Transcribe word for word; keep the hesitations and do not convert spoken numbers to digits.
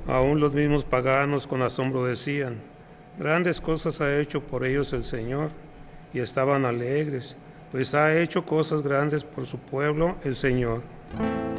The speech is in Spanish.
Aún los mismos paganos con asombro decían: grandes cosas ha hecho por ellos el Señor, y estaban alegres, pues ha hecho cosas grandes por su pueblo el Señor.